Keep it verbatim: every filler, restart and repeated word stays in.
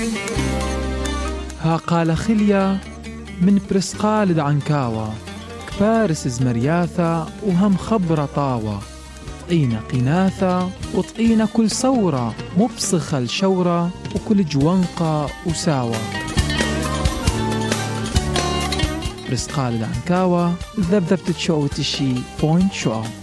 ها قال خليا من برسقالد عنكاوة، كبارس زمرياثة وهم خبرة طاوة، طقينا قناثة وطقينا كل صورة، مبصخة الشورة وكل جوانقة وساوة. برسقالد عنكاوة ذبذبت تشوت الشي بوينت شو.